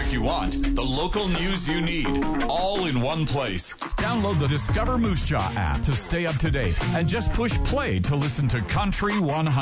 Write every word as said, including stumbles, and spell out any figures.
music you want, the local news you need, all in one place. Download the Discover Moose Jaw app to stay up to date and just push play to listen to Country one hundred.